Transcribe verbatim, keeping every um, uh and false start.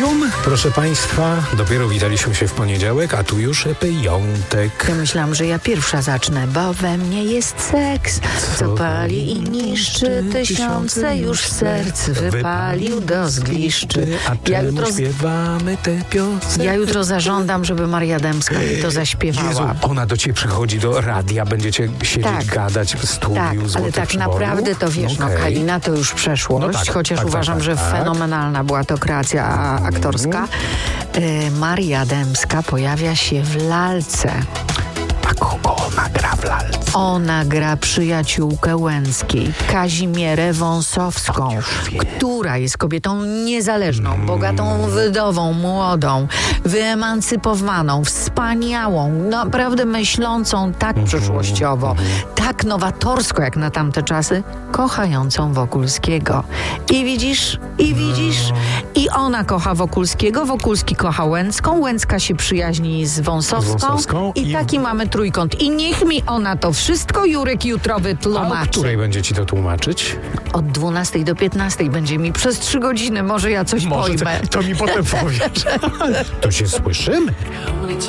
Centrum, proszę Państwa, dopiero witaliśmy się w poniedziałek, a tu już piątek. Ja myślałam, że ja pierwsza zacznę, bo we mnie jest seks, co pali i niszczy tysiące już serc wypalił do zgliszczy. A Ja czemu jutro, śpiewamy te piosenki? ja jutro zażądam, żeby Maria Dębska mi to zaśpiewała. Jezu, ona do Ciebie przychodzi do radia, będziecie siedzieć, Tak. gadać w studiu Tak, ale Złotych tak Przyborów? naprawdę to wiesz, no Okej. Kalina to już przeszłość, No tak, chociaż tak, tak, uważam, tak, że tak. fenomenalna była to kreacja aktorska. Y, Maria Dębska pojawia się w lalce. A kogo ona gra w lalce? Ona gra przyjaciółkę Łęckiej, Kazimierę Wąsowską, która jest kobietą niezależną, bogatą wdową, młodą, wyemancypowaną, wspaniałą, naprawdę myślącą tak przyszłościowo, tak nowatorsko jak na tamte czasy, kochającą Wokulskiego. I widzisz, i widzisz, i ona kocha Wokulskiego, Wokulski kocha Łęcką, Łęcka się przyjaźni z Wąsowską, Z Wąsowską i i- taki mamy trójkąt. I niech mi ona to wszystko Jurek jutro A o wytłumaczy. której będzie Ci to tłumaczyć? Od dwunastej do piętnastej będzie mi przez trzy godziny, może ja coś Może pojmę. to, to mi potem powiesz. To się słyszymy.